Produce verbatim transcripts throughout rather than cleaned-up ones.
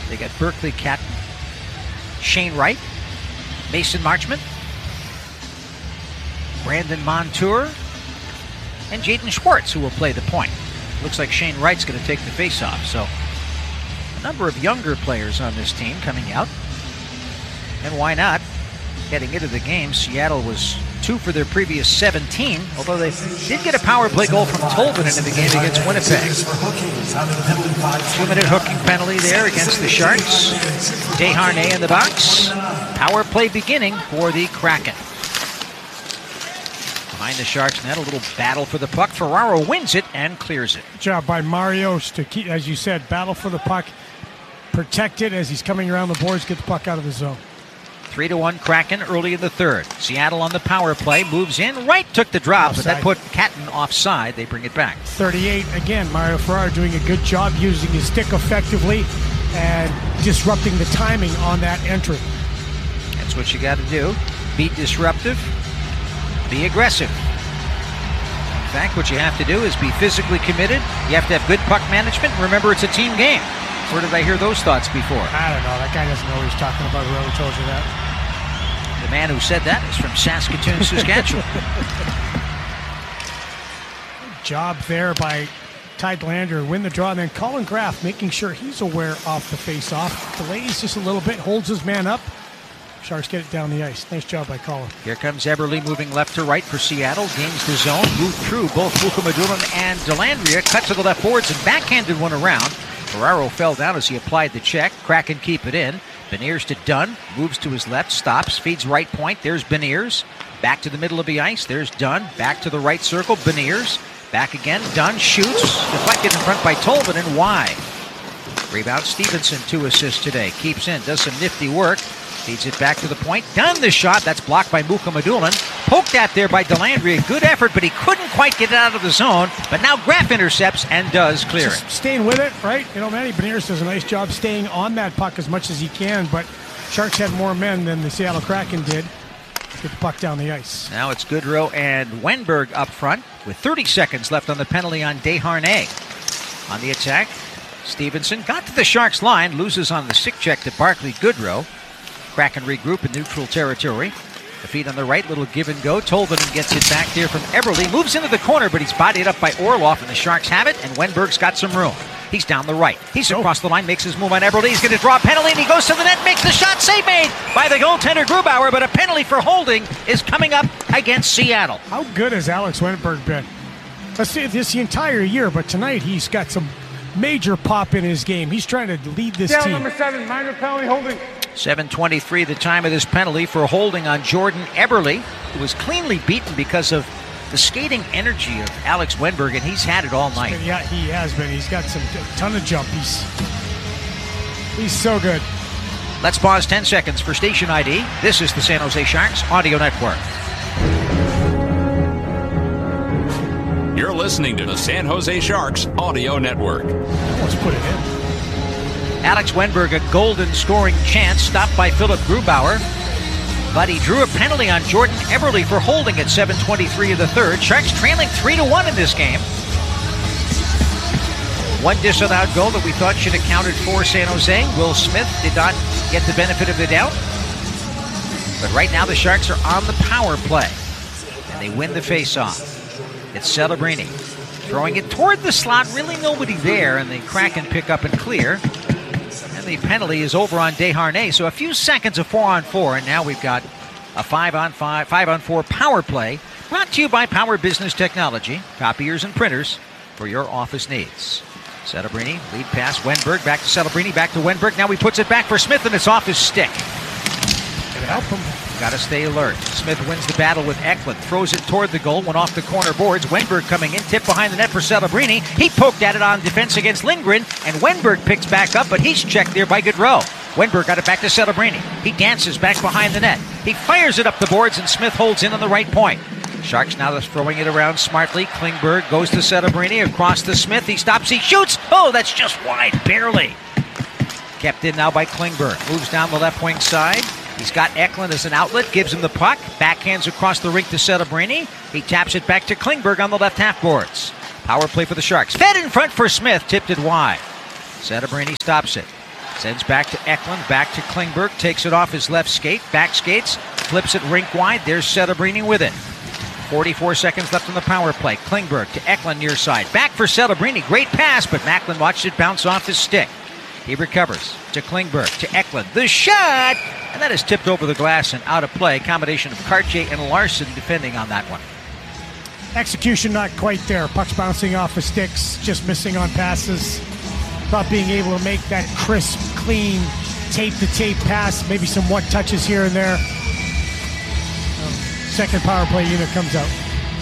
They got Berkeley, Catton, Shane Wright, Mason Marchment, Brandon Montour, and Jaden Schwartz, who will play the point. Looks like Shane Wright's going to take the face-off. So a number of younger players on this team coming out. And why not? Heading into the game, Seattle was two for their previous seventeen, although they did get a power play goal from Tolbin into the game against Winnipeg. Two-minute hooking penalty there against the Sharks. Desharnais in the box. Power play beginning for the Kraken. Behind the Sharks net, a little battle for the puck. Ferraro wins it and clears it. Good job by Marios to keep, as you said, battle for the puck. Protect it as he's coming around the boards, get the puck out of the zone. Three to one Kraken early in the third. Seattle on the power play, moves in. Wright took the drop, offside. But that put Catton offside. They bring it back. thirty-eight, again, Mario Ferraro doing a good job using his stick effectively and disrupting the timing on that entry. That's what you got to do. Be disruptive, be aggressive. In fact, what you have to do is be physically committed. You have to have good puck management. Remember, it's a team game. Where did I hear those thoughts before? I don't know. That guy doesn't know what he's talking about. Whoever told you that. The man who said that is from Saskatoon, Saskatchewan. Job there by Ty Delander. Win the draw. And then Colin Graff making sure he's aware off the face-off. Delays just a little bit. Holds his man up. Sharks get it down the ice. Nice job by Colin. Here comes Eberle moving left to right for Seattle. Gains the zone. Moved through both Mukhamadullin and Dellandrea. Cut to the left boards and backhanded one around. Ferraro fell down as he applied the check. Kraken keep it in. Beniers to Dunn. Moves to his left. Stops. Feeds right point. There's Beniers. Back to the middle of the ice. There's Dunn. Back to the right circle. Beniers. Back again. Dunn shoots. Deflected in front by Tolbin and wide. Rebound Stevenson. Two assists today. Keeps in. Does some nifty work. Feeds it back to the point. Dunn the shot. That's blocked by Mukhamadullin. Poked at there by Dellandrea. Good effort, but he couldn't quite get it out of the zone. But now Graff intercepts and does clear Just it. Staying with it, right? You know, Manny Beniers does a nice job staying on that puck as much as he can, but Sharks had more men than the Seattle Kraken did. Get the puck down the ice. Now it's Goodrow and Wenberg up front with thirty seconds left on the penalty on Desharnais. On the attack, Stevenson got to the Sharks line, loses on the stick check to Barclay Goodrow. Kraken regroup in neutral territory. The feet on the right, little give and go. Tolbin gets it back there from Eberle. Moves into the corner, but he's bodied up by Orlov, and the Sharks have it, and Wenberg's got some room. He's down the right. He's oh. across the line, makes his move on Eberle. He's going to draw a penalty, and he goes to the net, makes the shot. Save made by the goaltender Grubauer, but a penalty for holding is coming up against Seattle. How good has Alex Wenberg been? Let's see this the entire year, but tonight he's got some major pop in his game. He's trying to lead this Down team. number seven, minor penalty holding. seven twenty-three the time of this penalty for holding on Jordan Eberle, who was cleanly beaten because of the skating energy of Alex Wenberg, and he's had it all night. Yeah, he has been. He's got some a ton of jump. He's, he's so good. Let's pause ten seconds for station I D. This is the San Jose Sharks Audio Network. You're listening to the San Jose Sharks Audio Network. Let's put it in. Alex Wenberg, a golden scoring chance, stopped by Philip Grubauer. But he drew a penalty on Jordan Eberle for holding at seven twenty-three of the third. Sharks trailing three to one in this game. One disallowed goal that we thought should have counted for San Jose. Will Smith did not get the benefit of the doubt. But right now the Sharks are on the power play. And they win the faceoff. It's Celebrini throwing it toward the slot. Really nobody there. And the Kraken pick up and clear. And the penalty is over on Desharnais. So a few seconds of four on four, and now we've got a five on five, five on four power play. Brought to you by Power Business Technology, copiers and printers for your office needs. Celebrini, lead pass, Wenberg, back to Celebrini, back to Wenberg. Now he puts it back for Smith, and it's off his stick. Help him. Got to stay alert. Smith wins the battle with Eklund, throws it toward the goal, went off the corner boards. Wenberg coming in, tip behind the net for Celebrini. He poked at it on defense against Lindgren, and Wenberg picks back up, but he's checked there by Goodrow. Wenberg got it back to Celebrini. He dances back behind the net. He fires it up the boards, and Smith holds in on the right point. Sharks now just throwing it around smartly. Klingberg goes to Celebrini, across to Smith. He stops, he shoots. Oh, that's just wide, barely. Kept in now by Klingberg. Moves down the left wing side. He's got Eklund as an outlet, gives him the puck, backhands across the rink to Celebrini. He taps it back to Klingberg on the left half boards. Power play for the Sharks. Fed in front for Smith, tipped it wide. Celebrini stops it. Sends back to Eklund, back to Klingberg, takes it off his left skate, back skates, flips it rink wide. There's Celebrini with it. forty-four seconds left on the power play. Klingberg to Eklund near side. Back for Celebrini. Great pass, but Macklin watched it bounce off his stick. He recovers to Klingberg to Eklund. The shot! And that is tipped over the glass and out of play. Combination of Cartier and Larson defending on that one. Execution not quite there. Puck's bouncing off the sticks, just missing on passes. Not being able to make that crisp, clean, tape-to-tape pass. Maybe some one touches here and there. Um, second power play unit comes out.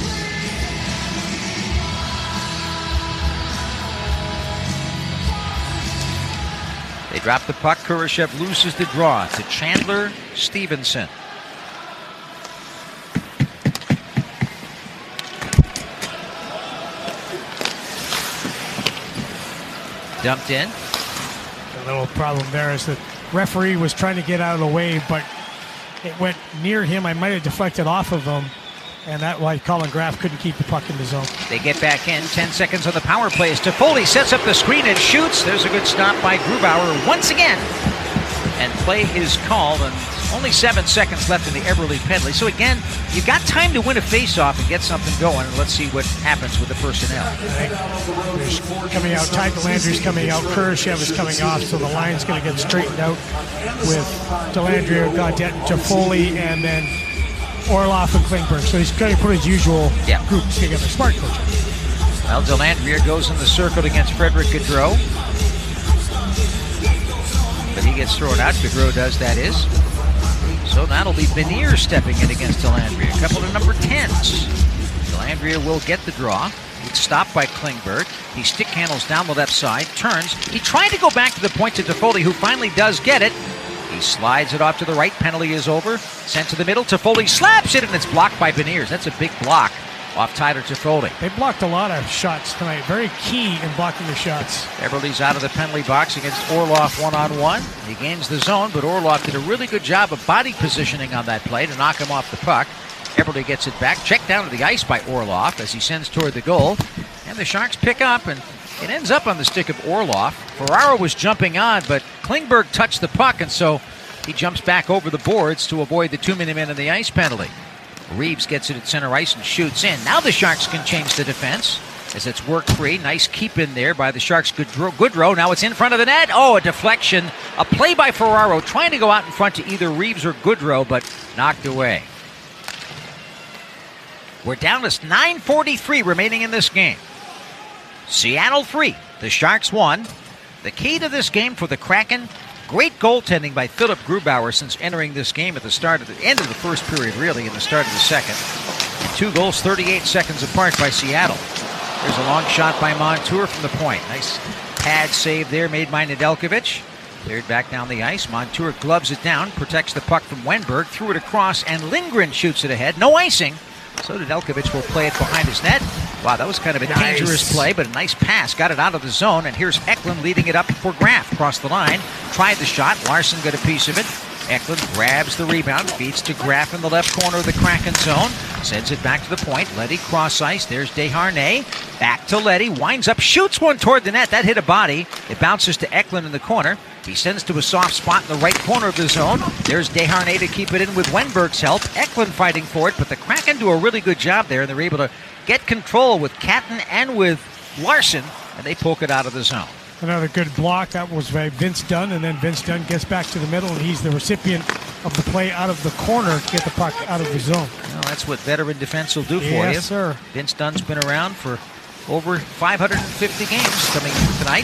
They drop the puck. Kurashev loses the draw to Chandler Stevenson. Dumped in. The little problem there is that referee was trying to get out of the way, but it went near him. I might have deflected off of him, and that why Colin Graff couldn't keep the puck in the zone. They get back in. Ten seconds on the power play as Toffoli sets up the screen and shoots. There's a good stop by Grubauer once again. And play is called, and only seven seconds left in the Eberle penalty. So again, you've got time to win a face-off and get something going, and let's see what happens with the personnel. There's coming out, Ty Delandry's coming out, Kurashev is coming off, so the line's going to get straightened out with Delandry, Gaudette, Toffoli, and then Orlov and Klingberg. So he's going to put his usual yeah. groups together. Smart coach. Well, Delandry goes in the circle against Frederick Gaudreau. But he gets thrown out. Gaudreau does, that is. So that'll be Beniers stepping in against Delandria. A couple of number tens. Delandria will get the draw. It's stopped by Klingberg. He stick handles down the left side, turns. He tried to go back to the point to Toffoli, who finally does get it. He slides it off to the right. Penalty is over. Sent to the middle. Toffoli slaps it, and it's blocked by Beniers. That's a big block off Tyler Toffoli. They blocked a lot of shots tonight. Very key in blocking the shots. Eberle's out of the penalty box against Orlov one-on-one. He gains the zone, but Orlov did a really good job of body positioning on that play to knock him off the puck. Eberle gets it back, checked down to the ice by Orlov as he sends toward the goal. And the Sharks pick up, and it ends up on the stick of Orlov. Ferraro was jumping on, but Klingberg touched the puck, and so he jumps back over the boards to avoid the two-minute men in the ice penalty. Reeves gets it at center ice and shoots in. Now the Sharks can change the defense as it's work free. Nice keep in there by the Sharks. Goodrow. Goodrow. Now it's in front of the net. Oh, a deflection. A play by Ferraro trying to go out in front to either Reeves or Goodrow, but knocked away. We're down to nine forty-three remaining in this game. Seattle three. The Sharks one. The key to this game for the Kraken, great goaltending by Philip Grubauer since entering this game at the start of the end of the first period, really, and the start of the second. And two goals thirty-eight seconds apart by Seattle. There's a long shot by Montour from the point. Nice pad save there made by Nedeljkovic. Cleared back down the ice. Montour gloves it down, protects the puck from Wenberg, threw it across, and Lindgren shoots it ahead. No icing. So Nedeljkovic will play it behind his net. Wow, that was kind of a nice. dangerous play, but a nice pass. Got it out of the zone, and here's Eklund leading it up for Graff. Across the line, tried the shot. Larson got a piece of it. Eklund grabs the rebound, feeds to Graff in the left corner of the Kraken zone. Sends it back to the point. Leddy cross ice. There's Desharnais. Back to Leddy. Winds up, shoots one toward the net. That hit a body. It bounces to Eklund in the corner. He sends to a soft spot in the right corner of the zone. There's Desharnais to keep it in with Wenberg's help. Eklund fighting for it, but the Kraken do a really good job there, and they're able to get control with Catton and with Larson, and they poke it out of the zone. Another good block. That was by Vince Dunn, and then Vince Dunn gets back to the middle, and he's the recipient of the play out of the corner to get the puck out of the zone. Well, that's what veteran defense will do for yes, you. Yes, sir. Vince Dunn's been around for over five hundred fifty games coming tonight.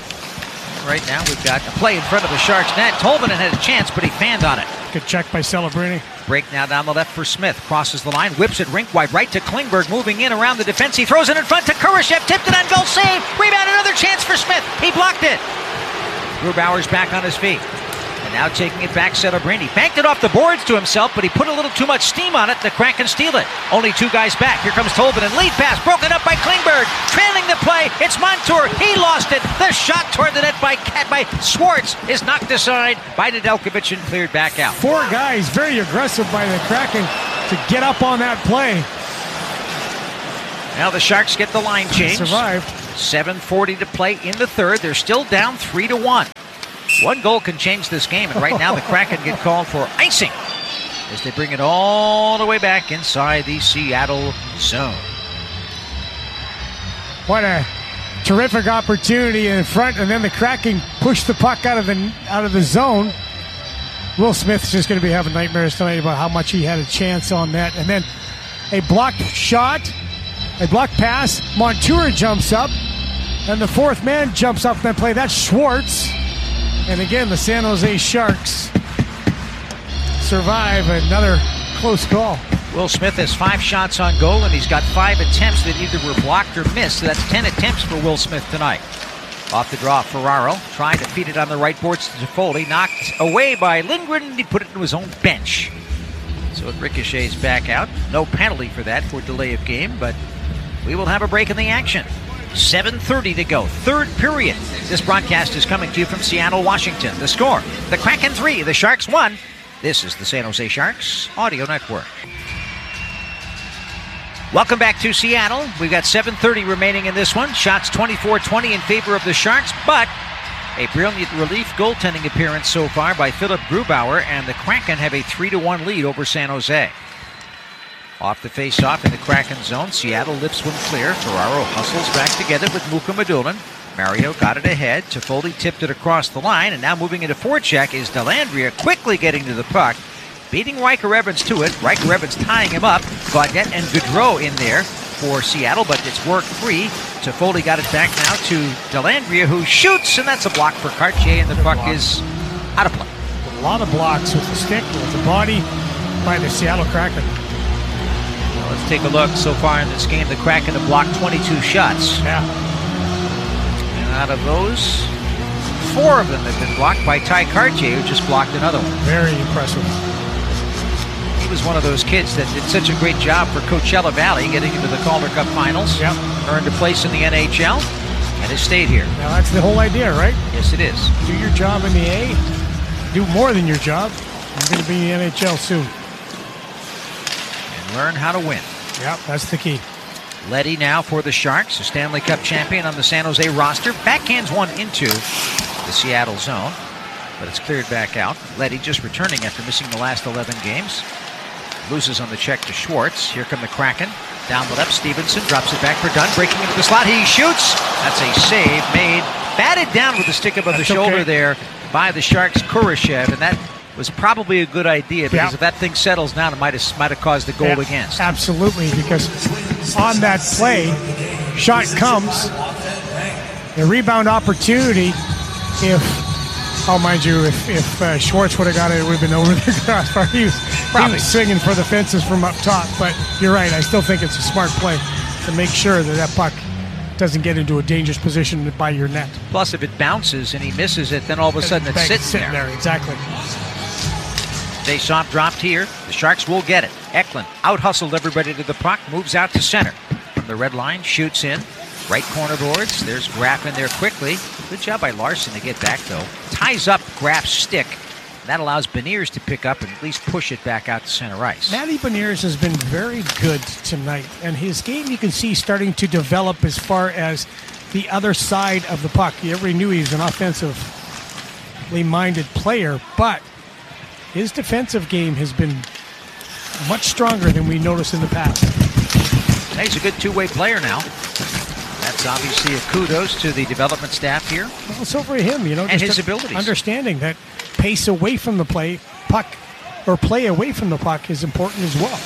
Right now we've got a play in front of the Sharks net. Tolvanen had a chance, but he fanned on it. Good check by Celebrini. Break now down the left for Smith. Crosses the line, whips it rink wide right to Klingberg, moving in around the defense. He throws it in front to Kurashev, tipped it on goal, save, rebound, another chance for Smith. He blocked it. Grubauer's back on his feet. And now taking it back, Celebrini. Banked it off the boards to himself, but he put a little too much steam on it. The Kraken steal it. Only two guys back. Here comes Tolvanen. Lead pass, broken up by Klingberg. Trailing the play. It's Montour. He lost it. The shot toward the net by, by Schwartz is knocked aside by Nedeljkovic and cleared back out. Four guys very aggressive by the Kraken to get up on that play. Now the Sharks get the line changed. Survived. seven forty to play in the third. They're still down three to one. One goal can change this game, and right now the Kraken get called for icing as they bring it all the way back inside the Seattle zone. What a terrific opportunity in front, and then the Kraken push the puck out of the out of the zone. Will Smith's just going to be having nightmares tonight about how much he had a chance on that. And then a blocked shot, a blocked pass. Montour jumps up, and the fourth man jumps up and then play. That's Schwartz. And again, the San Jose Sharks survive another close call. Will Smith has five shots on goal, and he's got five attempts that either were blocked or missed. So that's ten attempts for Will Smith tonight. Off the draw, Ferraro tried to feed it on the right boards to Toffoli. Knocked away by Lindgren, and he put it into his own bench. So it ricochets back out. No penalty for that for delay of game, but we will have a break in the action. seven thirty to go, third period. This broadcast is coming to you from Seattle, Washington. The score, the Kraken three, the Sharks one. This is the San Jose Sharks Audio Network. Welcome back to Seattle. We've got seven thirty remaining in this one. Shots twenty-four twenty in favor of the Sharks, but a brilliant relief goaltending appearance so far by Philip Grubauer, and the Kraken have a three to one lead over San Jose. Off the face-off in the Kraken zone, Seattle lifts one clear. Ferraro hustles back together with Mukhamadullin. Mario got it ahead. Toffoli tipped it across the line, and now moving into forecheck is Dellandrea, quickly getting to the puck, beating Riker Evans to it. Riker Evans tying him up. Gaudette and Gaudreau in there for Seattle, but it's work free. Toffoli got it back now to Dellandrea, who shoots, and that's a block for Cartier, and the puck is out of play. A lot of blocks with the stick, with the body by the Seattle Kraken. Well, let's take a look. So far in this game, the Kraken have blocked twenty-two shots. Yeah. And out of those, four of them have been blocked by Ty Cartier, who just blocked another one. Very impressive. He was one of those kids that did such a great job for Coachella Valley, getting into the Calder Cup finals, yep. Earned a place in the N H L, and has stayed here. Now that's the whole idea, right? Yes, it is. Do your job in the A, do more than your job. You're going to be in the N H L soon. And learn how to win. Yep, that's the key. Leddy now for the Sharks, a Stanley Cup champion on the San Jose roster. Backhands one into the Seattle zone, but it's cleared back out. Leddy just returning after missing the last eleven games. Loses on the check to Schwartz. Here come the Kraken. Down the left, Stevenson drops it back for Dunn. Breaking into the slot, he shoots. That's a save made. Batted down with the stick above That's the shoulder okay. there by the Sharks' Kurashev, and that was probably a good idea because yeah. if that thing settles down, it might have might have caused the goal yeah, against. Absolutely, because on that play, shot comes, the rebound opportunity. If oh, mind you, if, if uh, Schwartz would have got it, it would have been over the crossbar. He was, he was swinging for the fences from up top. But you're right, I still think it's a smart play to make sure that that puck doesn't get into a dangerous position by your net. Plus, if it bounces and he misses it, then all of a sudden it's sitting, sitting there. there. Exactly. Faceoff dropped here. The Sharks will get it. Eklund out-hustled everybody to the puck, moves out to center. From the red line, shoots in. Right corner boards. There's Graff in there quickly. Good job by Larson to get back, though. Ties up Graff's stick. That allows Beniers to pick up and at least push it back out to center ice. Matty Beniers has been very good tonight, and his game you can see starting to develop as far as the other side of the puck. Everybody knew he was an offensively minded player, but his defensive game has been much stronger than we noticed in the past. He's a good two-way player now. That's obviously a kudos to the development staff here. Well, so for him, you know, and just his abilities. Understanding that pace away from the play, puck, or play away from the puck is important as well.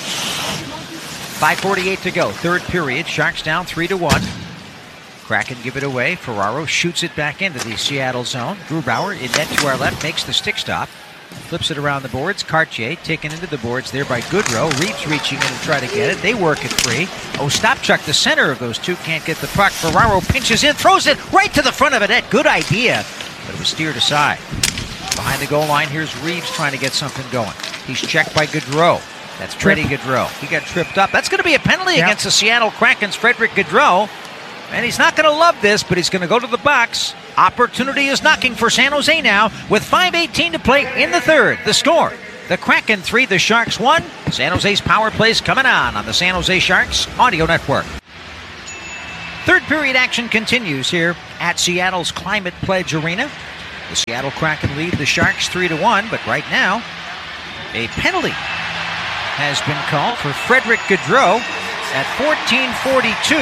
five forty-eight to go, third period. Sharks down three to one. Kraken give it away. Ferraro shoots it back into the Seattle zone. Grubauer in net to our left makes the stick stop. Flips it around the boards. Cartier taken into the boards there by Gaudreau. Reeves reaching in to try to get it. They work it free. Ostapchuk, the center of those two, can't get the puck. Ferraro pinches in, throws it right to the front of the net. Good idea, but it was steered aside. Behind the goal line, here's Reeves trying to get something going. He's checked by Gaudreau. That's Freddie Gaudreau. He got tripped up. That's going to be a penalty yep. against the Seattle Kraken's Frederick Gaudreau. And he's not going to love this, but he's going to go to the box. Opportunity is knocking for San Jose now with five eighteen to play in the third. The score, the Kraken three, the Sharks one. San Jose's power plays coming on on the San Jose Sharks Audio Network. Third period action continues here at Seattle's Climate Pledge Arena. The Seattle Kraken lead the Sharks three to one, but right now, a penalty has been called for Frederick Gaudreau at fourteen forty-two.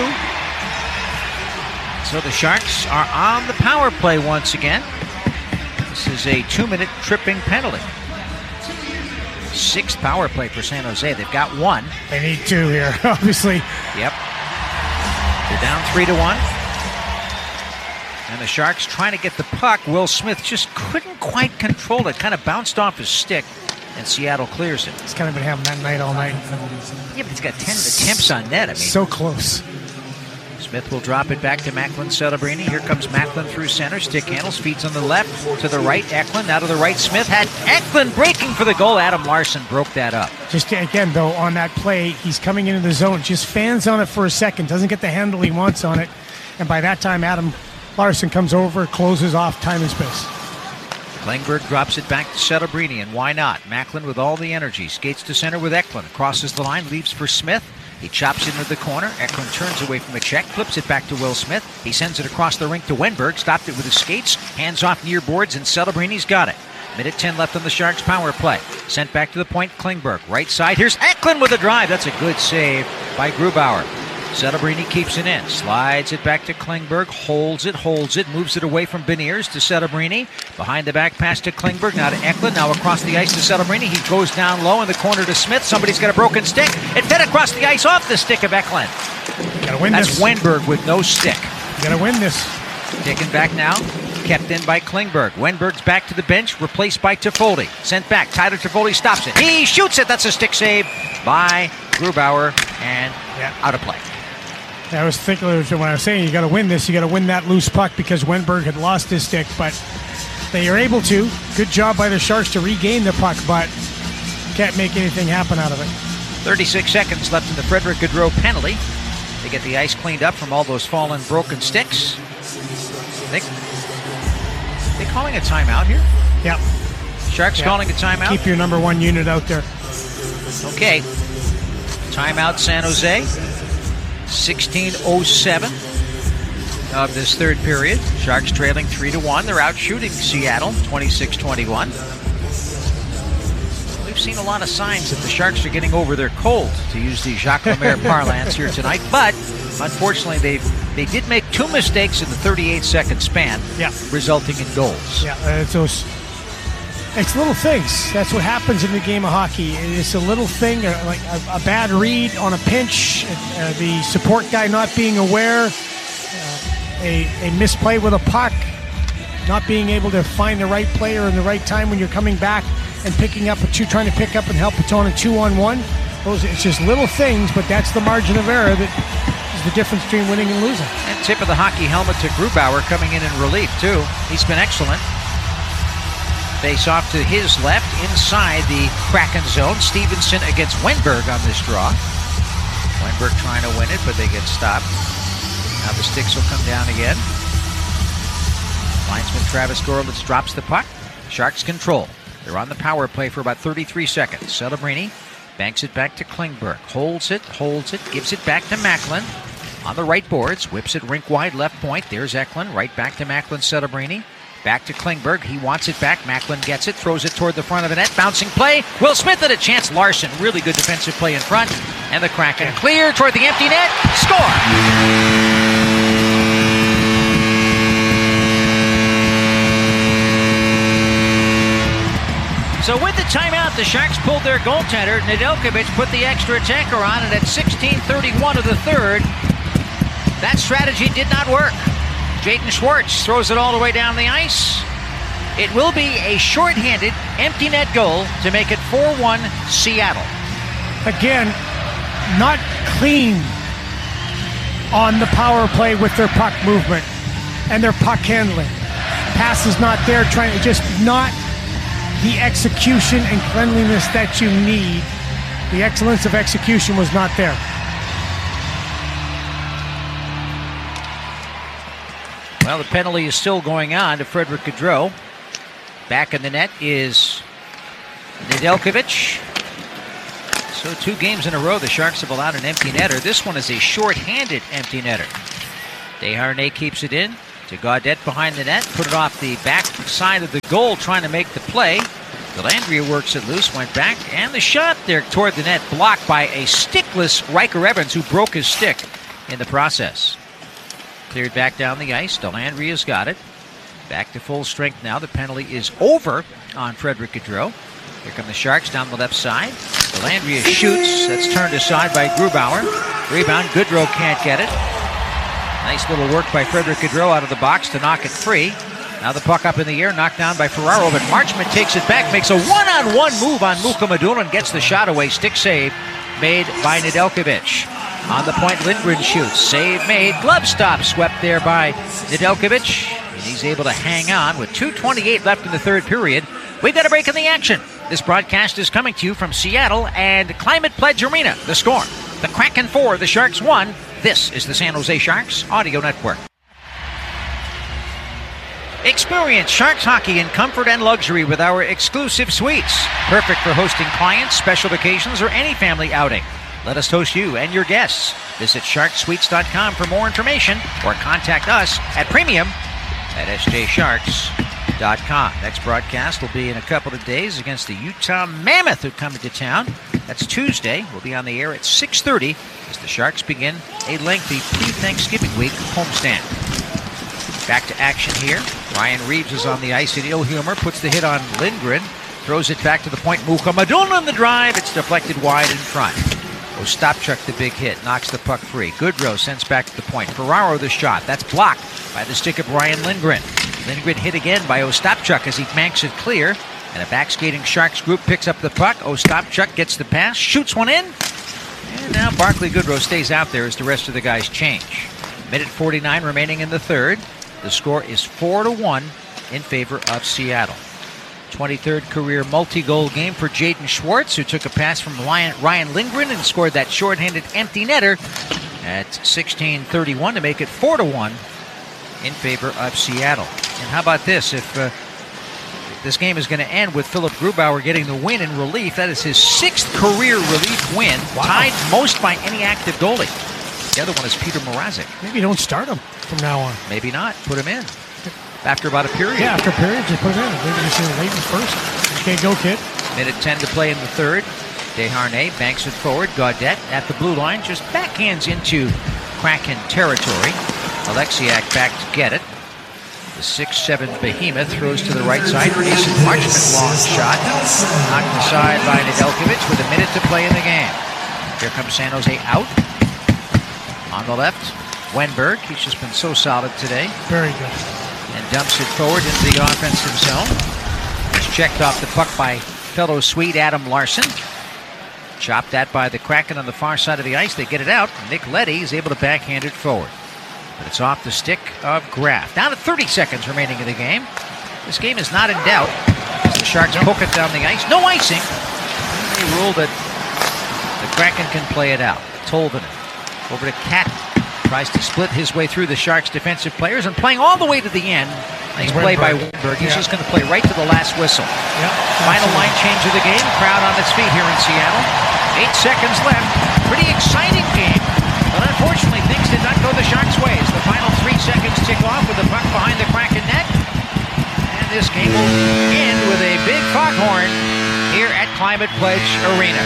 So the Sharks are on the power play once again. This is a two-minute tripping penalty. Sixth power play for San Jose. They've got one. They need two here, obviously. Yep. They're down three to one. And the Sharks trying to get the puck. Will Smith just couldn't quite control it. Kind of bounced off his stick, and Seattle clears it. He's kind of been having that night all night. Yeah, but he's got ten attempts on net. I mean, so close. Smith will drop it back to Macklin Celebrini. Here comes Macklin through center. Stick handles, feeds on the left. To the right, Eklund. Now to the right, Smith had Eklund breaking for the goal. Adam Larson broke that up. Just again, though, on that play, he's coming into the zone. Just fans on it for a second. Doesn't get the handle he wants on it. And by that time, Adam Larson comes over, closes off time and space. Klingberg drops it back to Celebrini, and why not? Macklin with all the energy. Skates to center with Eklund. Crosses the line, leaves for Smith. He chops into the corner. Eklund turns away from a check, flips it back to Will Smith. He sends it across the rink to Wenberg. Stopped it with his skates. Hands off near boards, and Celebrini's got it. Minute ten left on the Sharks' power play. Sent back to the point, Klingberg. Right side, here's Eklund with a drive. That's a good save by Grubauer. Celebrini keeps it in. Slides it back to Klingberg. Holds it, holds it. Moves it away from Beniers to Celebrini. Behind the back pass to Klingberg. Now to Eklund. Now across the ice to Celebrini. He goes down low in the corner to Smith. Somebody's got a broken stick. It fed across the ice off the stick of Eklund. Gotta win That's this. Wenberg with no stick. You gotta win this. Taken back now. Kept in by Klingberg. Wenberg's back to the bench. Replaced by Toffoli. Sent back. Tyler Toffoli stops it. He shoots it. That's a stick save by Grubauer. And yeah. out of play. I was thinking when I was saying you got to win this, you got to win that loose puck because Wenberg had lost his stick, but they are able to. Good job by the Sharks to regain the puck, but can't make anything happen out of it. thirty-six seconds left in the Frederick Gaudreau penalty. They get the ice cleaned up from all those fallen, broken sticks. They, they calling a timeout here? Yep. Sharks yep. calling a timeout? Keep your number one unit out there. Okay. Timeout San Jose. sixteen oh seven of this third period. Sharks trailing three to one. They're out shooting Seattle twenty-six twenty-one. We've seen a lot of signs that the Sharks are getting over their cold, to use the Jacques Lemaire parlance here tonight. But unfortunately, they they did make two mistakes in the thirty-eight second span, yeah. resulting in goals. Yeah, uh, it's those. It's little things. That's what happens in the game of hockey. It's a little thing, uh, like a, a bad read on a pinch, uh, the support guy not being aware, uh, a, a misplay with a puck, not being able to find the right player in the right time when you're coming back and picking up a two, trying to pick up and help a on a two-on-one. Those, it's just little things, but that's the margin of error that is the difference between winning and losing. And tip of the hockey helmet to Grubauer coming in in relief too. He's been excellent. Face off to his left inside the Kraken zone. Stevenson against Wenberg on this draw. Wenberg trying to win it, but they get stopped. Now the sticks will come down again. Linesman Travis Gorlitz drops the puck. Sharks control. They're on the power play for about thirty-three seconds. Celebrini banks it back to Klingberg. Holds it, holds it, gives it back to Macklin. On the right boards, whips it rink wide left point. There's Eklund, right back to Macklin Celebrini. Back to Klingberg. He wants it back. Macklin gets it, throws it toward the front of the net. Bouncing play. Will Smith at a chance. Larson, really good defensive play in front. And the Kraken clear toward the empty net. Score! So with the timeout, the Sharks pulled their goaltender. Nedeljkovic put the extra attacker on, and at sixteen thirty-one of the third, that strategy did not work. Jaden Schwartz throws it all the way down the ice. It will be a shorthanded, empty net goal to make it four one Seattle. Again, not clean on the power play with their puck movement and their puck handling. Pass is not there, trying to just not the execution and cleanliness that you need. The excellence of execution was not there. Well, the penalty is still going on to Frederick Gaudreau. Back in the net is Nedeljkovic. So two games in a row, the Sharks have allowed an empty netter. This one is a short-handed empty netter. Desharnais keeps it in. to Gaudette behind the net. Put it off the back side of the goal, trying to make the play. Delandria works it loose, went back, and the shot there toward the net, blocked by a stickless Riker Evans, who broke his stick in the process. Cleared back down the ice. Delandria's got it. Back to full strength now. The penalty is over on Frederick Gaudreau. Here come the Sharks down the left side. Delandria shoots. That's turned aside by Grubauer. Rebound. Gaudreau can't get it. Nice little work by Frederick Gaudreau out of the box to knock it free. Now the puck up in the air, knocked down by Ferraro, but Marchment takes it back, makes a one-on-one move on Mukhamadullin and gets the shot away. Stick save made by Nedeljkovic. On the point, Lindgren shoots. Save made. Glove stop swept there by Nedeljkovic. And he's able to hang on with two twenty-eight left in the third period. We've got a break in the action. This broadcast is coming to you from Seattle and Climate Pledge Arena. The score, the Kraken four, the Sharks one. This is the San Jose Sharks Audio Network. Experience Sharks hockey in comfort and luxury with our exclusive suites. Perfect for hosting clients, special occasions, or any family outing. Let us host you and your guests. Visit shark suites dot com for more information or contact us at premium at s j sharks dot com. Next broadcast will be in a couple of days against the Utah Mammoth, who come into town. That's Tuesday. We'll be on the air at six thirty as the Sharks begin a lengthy pre-Thanksgiving week homestand. Back to action here. Ryan Reeves is on the ice in ill humor, puts the hit on Lindgren, throws it back to the point. Mukhamadullin on the drive. It's deflected wide in front. Ostapchuk the big hit, knocks the puck free. Gaudreau sends back to the point. Ferraro the shot. That's blocked by the stick of Ryan Lindgren. Lindgren hit again by Ostapchuk as he banks it clear. And a back-skating Sharks group picks up the puck. Ostapchuk gets the pass, shoots one in. And now Barclay Goodrow stays out there as the rest of the guys change. Minute forty-nine remaining in the third. The score is four to one in favor of Seattle. twenty-third career multi-goal game for Jaden Schwartz, who took a pass from Ryan Lindgren and scored that shorthanded empty netter at sixteen thirty-one to make it four to one in favor of Seattle. And how about this? If uh, this game is going to end with Philip Grubauer getting the win in relief, that is his sixth career relief win, wow. Tied most by any active goalie. The other one is Peter Mrazek. Maybe don't start him from now on. Maybe not. Put him in. After about a period. Yeah, after a period, just put him in. Maybe just in late in the first. Okay, go, kid. Minute ten to play in the third. Desharnais banks it forward. Gaudette at the blue line just backhands into Kraken territory. Alexiak back to get it. The six seven behemoth throws to the right side. Decent Marchment long shot. Knocked aside by Nedeljkovic with a minute to play in the game. Here comes San Jose out. On the left, Wenberg. He's just been so solid today. Very good. And dumps it forward into the offensive zone. It's checked off the puck by fellow Swede Adam Larsson. Chopped that by the Kraken on the far side of the ice. They get it out. Nick Leddy is able to backhand it forward. But it's off the stick of Graf. Down to thirty seconds remaining in the game. This game is not in doubt as the Sharks poke it down the ice. No icing. They rule that the Kraken can play it out. Tolvanen over to Cat. Tries to split his way through the Sharks' defensive players and playing all the way to the end. Nice play by Wenberg. He's yeah. just going to play right to the last whistle. Yep, Final line change of the game. Crowd on its feet here in Seattle. Eight seconds left. Pretty exciting game. But unfortunately, things did not go the Sharks' way as the final three seconds tick off with the puck behind the Kraken net. And this game will end with a big foghorn here at Climate Pledge Arena.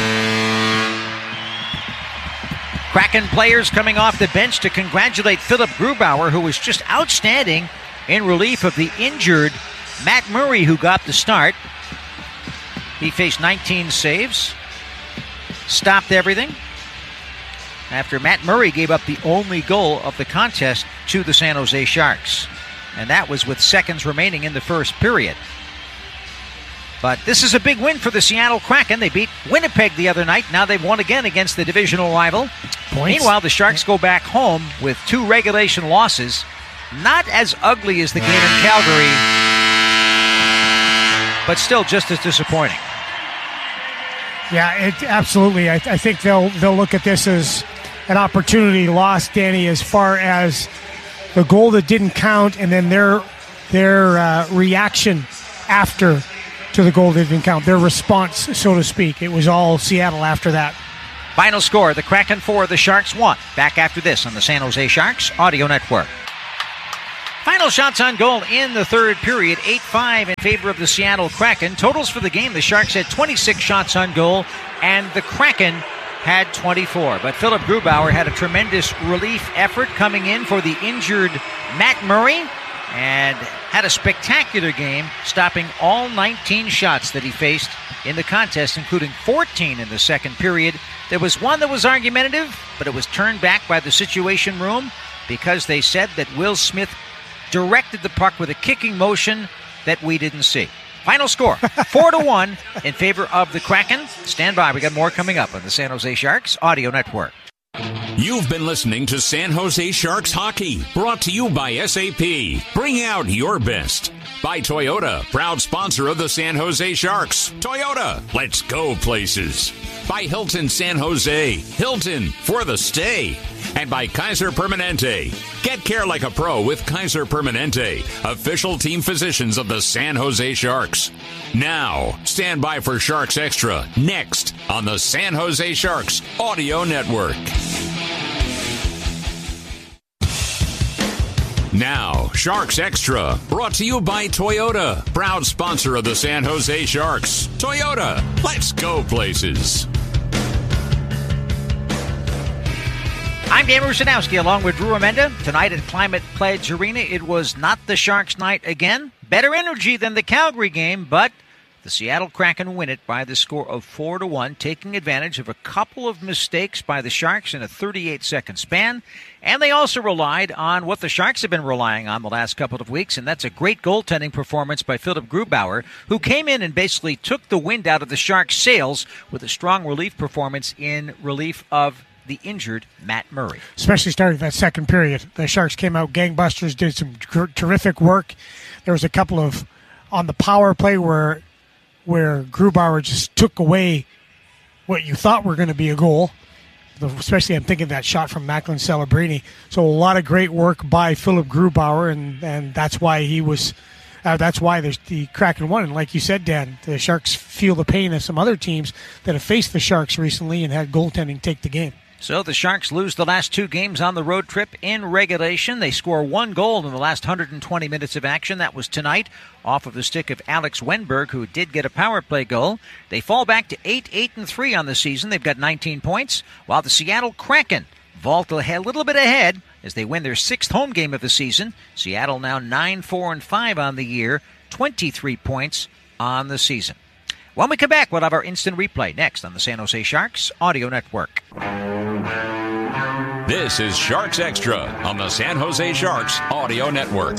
Kraken players coming off the bench to congratulate Philip Grubauer, who was just outstanding in relief of the injured Matt Murray, who got the start. He faced nineteen saves, stopped everything, after Matt Murray gave up the only goal of the contest to the San Jose Sharks. And that was with seconds remaining in the first period. But this is a big win for the Seattle Kraken. They beat Winnipeg the other night. Now they've won again against the divisional rival. Points. Meanwhile, the Sharks go back home with two regulation losses. Not as ugly as the game in Calgary, but still just as disappointing. Yeah, it, absolutely. I, I think they'll they'll look at this as an opportunity lost, Danny, as far as the goal that didn't count and then their their uh, reaction after to the goal that didn't count, their response, so to speak. It was all Seattle after that. Final score, the Kraken four, the Sharks one. Back after this on the San Jose Sharks Audio Network. Final shots on goal in the third period, eight five in favor of the Seattle Kraken. Totals for the game, the Sharks had twenty-six shots on goal, and the Kraken had twenty-four. But Philip Grubauer had a tremendous relief effort coming in for the injured Matt Murray, and had a spectacular game, stopping all nineteen shots that he faced in the contest, including fourteen in the second period. There was one that was argumentative, but it was turned back by the Situation Room because they said that Will Smith directed the puck with a kicking motion that we didn't see. Final score, four to one in favor of the Kraken. Stand by, we got more coming up on the San Jose Sharks Audio Network. You've been listening to San Jose Sharks Hockey, brought to you by S A P. Bring out your best. By Toyota, proud sponsor of the San Jose Sharks. Toyota, let's go places. By Hilton San Jose, Hilton for the stay. And by Kaiser Permanente. Get care like a pro with Kaiser Permanente, official team physicians of the San Jose Sharks. Now, stand by for Sharks Extra, next on the San Jose Sharks Audio Network. Now, Sharks Extra, brought to you by Toyota, proud sponsor of the San Jose Sharks. Toyota, let's go places. I'm Dan Rusanowski along with Drew Amenda. Tonight at Climate Pledge Arena, it was not the Sharks' night again. Better energy than the Calgary game, but the Seattle Kraken win it by the score of four to one, taking advantage of a couple of mistakes by the Sharks in a thirty-eight second span. And they also relied on what the Sharks have been relying on the last couple of weeks, and that's a great goaltending performance by Philip Grubauer, who came in and basically took the wind out of the Sharks' sails with a strong relief performance in relief of the injured Matt Murray. Especially starting that second period. The Sharks came out gangbusters, did some gr- terrific work. There was a couple of, on the power play where where Grubauer just took away what you thought were going to be a goal. Especially, I'm thinking that shot from Macklin Celebrini. So a lot of great work by Philip Grubauer, and, and that's why he was, uh, that's why the, the Kraken won. And like you said, Dan, the Sharks feel the pain of some other teams that have faced the Sharks recently and had goaltending take the game. So the Sharks lose the last two games on the road trip in regulation. They score one goal in the last one hundred twenty minutes of action. That was tonight off of the stick of Alex Wenberg, who did get a power play goal. They fall back to eight, eight, and three on the season. They've got nineteen points, while the Seattle Kraken vault a little bit ahead as they win their sixth home game of the season. Seattle now nine, four, and five on the year, twenty-three points on the season. When we come back, we'll have our instant replay next on the San Jose Sharks Audio Network. This is Sharks Extra on the San Jose Sharks Audio Network.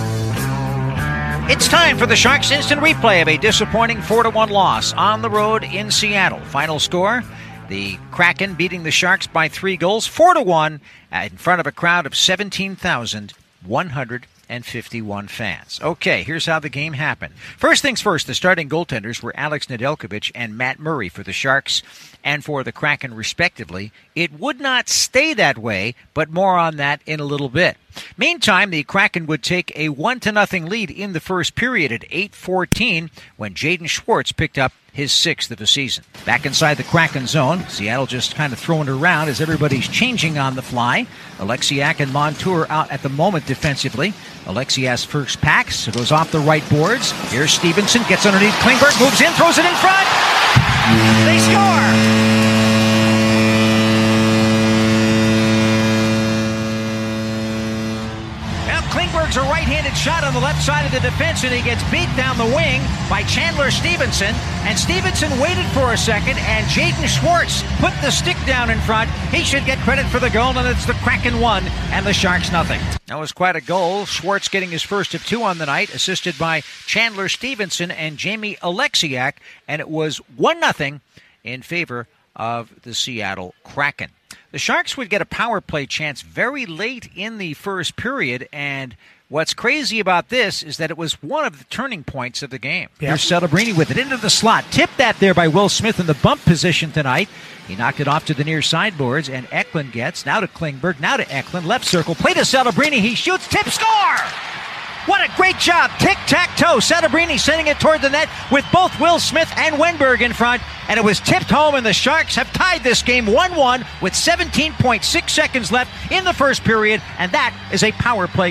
It's time for the Sharks instant replay of a disappointing four to one loss on the road in Seattle. Final score, the Kraken beating the Sharks by three goals, four to one, in front of a crowd of seventeen thousand one hundred fifty-one fans. Okay, here's how the game happened. First things first, the starting goaltenders were Alex Nedeljkovic and Matt Murray for the Sharks and for the Kraken, respectively. It would not stay that way, but more on that in a little bit. Meantime, the Kraken would take a one to nothing lead in the first period at eight fourteen when Jaden Schwartz picked up his sixth of the season. Back inside the Kraken zone, Seattle just kind of throwing it around as everybody's changing on the fly. Alexiak and Montour out at the moment defensively. Alexiak's first pack, so goes off the right boards. Here's Stevenson, gets underneath Klingberg, moves in, throws it in front. They score! Klingberg's a right-handed shot on the left side of the defense, and he gets beat down the wing by Chandler Stevenson. And Stevenson waited for a second, and Jaden Schwartz put the stick down in front. He should get credit for the goal, and it's the Kraken one and the Sharks nothing. That was quite a goal. Schwartz getting his first of two on the night, assisted by Chandler Stevenson and Jamie Alexiak, and it was one nothing in favor of the Seattle Kraken. The Sharks would get a power play chance very late in the first period, and what's crazy about this is that it was one of the turning points of the game. Yep. Here's Celebrini with it into the slot. Tipped that there by Will Smith in the bump position tonight. He knocked it off to the near sideboards, and Eklund gets, now to Klingberg, now to Eklund, left circle, play to Celebrini, he shoots, tip, score! What a great job. Tic-tac-toe. Celebrini sending it toward the net with both Will Smith and Wenberg in front. And it was tipped home, and the Sharks have tied this game one one with seventeen point six seconds left in the first period. And that is a power play goal.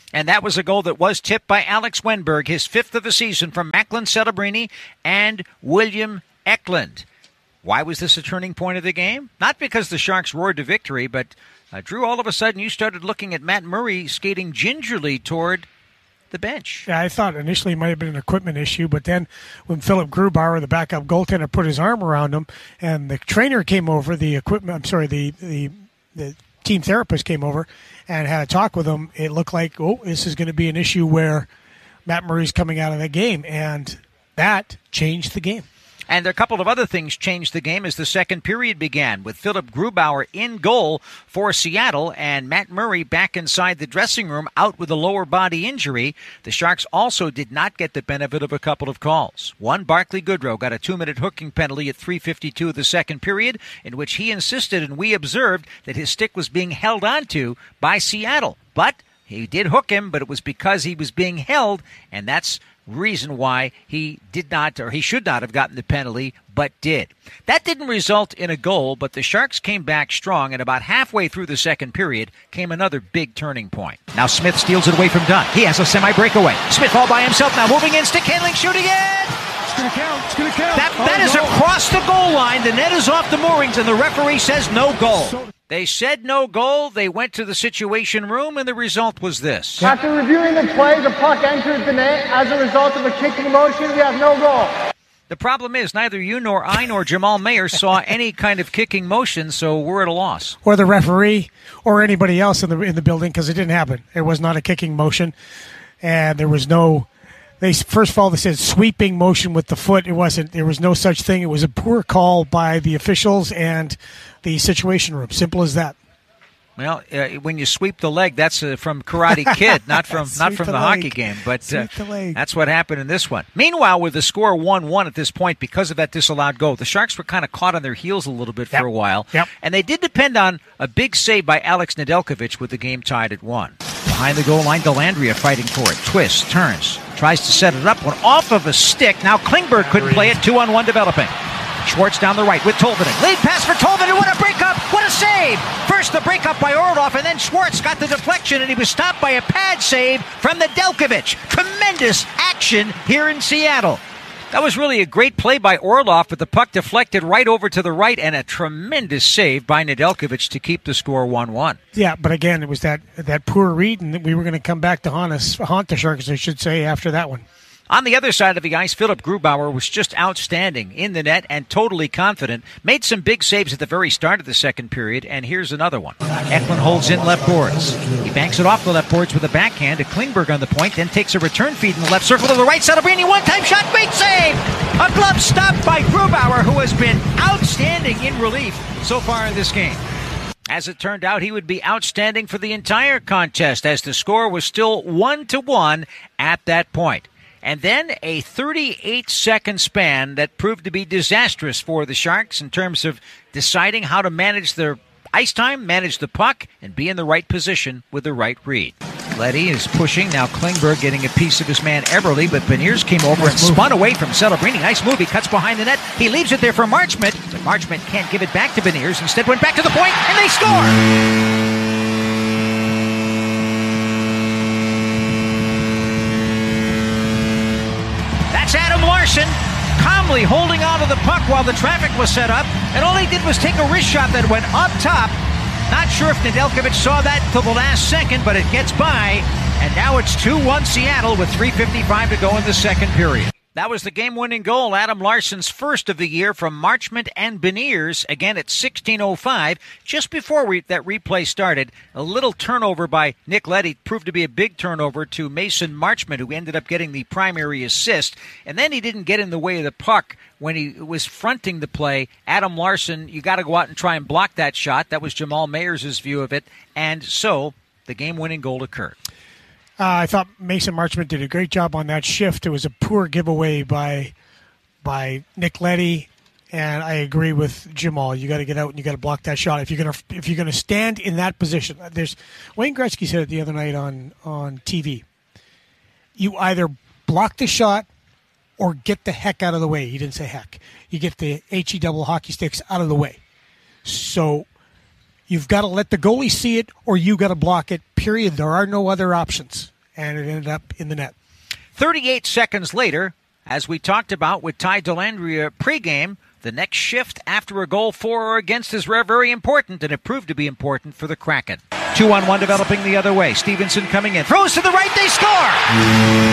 And that was a goal that was tipped by Alex Wenberg, his fifth of the season, from Macklin Celebrini and William Eklund. Why was this a turning point of the game? Not because the Sharks roared to victory, but, uh, Drew, all of a sudden you started looking at Matt Murray skating gingerly toward the bench. Yeah, I thought initially it might have been an equipment issue, but then when Philip Grubauer, the backup goaltender, put his arm around him, and the trainer came over, the equipment, I'm sorry, the the, the team therapist came over and had a talk with him, it looked like, oh, this is going to be an issue where Matt Murray's coming out of the game, and that changed the game. And a couple of other things changed the game as the second period began, with Philip Grubauer in goal for Seattle and Matt Murray back inside the dressing room out with a lower body injury. The Sharks also did not get the benefit of a couple of calls. One, Barclay Goodrow got a two-minute hooking penalty at three fifty-two of the second period, in which he insisted and we observed that his stick was being held onto by Seattle. But he did hook him, but it was because he was being held, and that's reason why he did not, or he should not have gotten the penalty, but did. That didn't result in a goal, but the Sharks came back strong, and about halfway through the second period came another big turning point. Now Smith steals it away from Dunn. He has a semi-breakaway. Smith all by himself now, moving in, stick handling, shooting it! It's going to count. It's going to count. That, oh, that is goal. across the goal line. The net is off the moorings, and the referee says no goal. So- They said no goal. They went to the situation room, and the result was this. After reviewing the play, the puck entered the net. As a result of a kicking motion, we have no goal. The problem is neither you nor I nor Jamal Mayer saw any kind of kicking motion, so we're at a loss. Or the referee or anybody else in the in the building, because it didn't happen. It was not a kicking motion, and there was no. They first of all they said sweeping motion with the foot. It wasn't. There was no such thing. It was a poor call by the officials and the situation room. Simple as that. Well, uh, when you sweep the leg, that's uh, from Karate Kid, not from not from the, the hockey game. But uh, the that's what happened in this one. Meanwhile, with the score one one at this point, because of that disallowed goal, the Sharks were kind of caught on their heels a little bit yep. for a while. Yep. And they did depend on a big save by Alex Nedeljkovic with the game tied at one. Behind the goal line, Dellandrea fighting for it. Twists, turns, tries to set it up, one off of a stick. Now Klingberg couldn't play it, two on one developing. Schwartz down the right with Tolvanen. Lead pass for Tolvanen. What a breakup. What a save. First the breakup by Orlov, and then Schwartz got the deflection, and he was stopped by a pad save from Nedeljkovic. Tremendous action here in Seattle. That was really a great play by Orlov, but the puck deflected right over to the right, and a tremendous save by Nedeljkovic to keep the score one one. Yeah, but again, it was that that poor read, and we were going to come back to haunt us, haunt the Sharks, I should say, after that one. On the other side of the ice, Philip Grubauer was just outstanding in the net and totally confident. Made some big saves at the very start of the second period, and here's another one. Eklund holds in left boards. He banks it off the left boards with a backhand to Klingberg on the point, then takes a return feed in the left circle to the right. Celebrini, one-time shot, great save! A glove stop by Grubauer, who has been outstanding in relief so far in this game. As it turned out, he would be outstanding for the entire contest, as the score was still one to one at that point. And then a thirty-eight second span that proved to be disastrous for the Sharks in terms of deciding how to manage their ice time, manage the puck, and be in the right position with the right read. Leddy is pushing. Now Klingberg getting a piece of his man Eberle, but Beniers came over and spun away from Celebrini. Nice move. He cuts behind the net. He leaves it there for Marchment, but Marchment can't give it back to Beniers. Instead went back to the point, and they score! Adam Larson calmly holding on to the puck while the traffic was set up, and all he did was take a wrist shot that went up top. Not sure if Nedeljkovic saw that till the last second, but it gets by, and now it's two one Seattle with three fifty-five to go in the second period. That was the game-winning goal, Adam Larson's first of the year from Marchment and Beniers, again at sixteen oh five. Just before we, that replay started, a little turnover by Nick Leddy proved to be a big turnover to Mason Marchment, who ended up getting the primary assist. And then he didn't get in the way of the puck when he was fronting the play. Adam Larson, you got to go out and try and block that shot. That was Jamal Mayers' view of it. And so the game-winning goal occurred. Uh, I thought Mason Marchment did a great job on that shift. It was a poor giveaway by by Nick Leddy, and I agree with Jamal. You got to get out and you got to block that shot if you're gonna if you're gonna stand in that position. There's Wayne Gretzky said it the other night on on T V. You either block the shot or get the heck out of the way. He didn't say heck. You get the H E double hockey sticks out of the way. So you've got to let the goalie see it, or you got to block it. Period. There are no other options. and it ended up in the net. thirty-eight seconds later, as we talked about with Ty Dellandrea pregame, the next shift after a goal for or against is very important, and it proved to be important for the Kraken. Two on one developing the other way. Stevenson coming in. Throws to the right. They score!